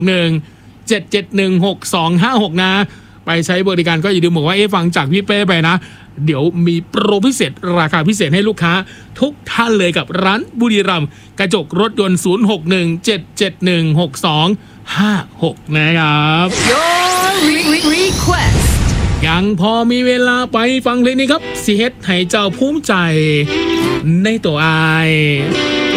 061-771-6256นะไปใช้บริการก็อย่าลืมบอกว่าฟังจากพี่เป้ไปนะเดี๋ยวมีโปรพิเศษราคาพิเศษให้ลูกค้าทุกท่านเลยกับร้านบุรีรัมย์กระจกรถยนต์061-771-6256นะครับ Your request ยังพอมีเวลาไปฟังเพลงนี้ครับสิเฮ็ดให้เจ้าภูมิใจในตัวอาย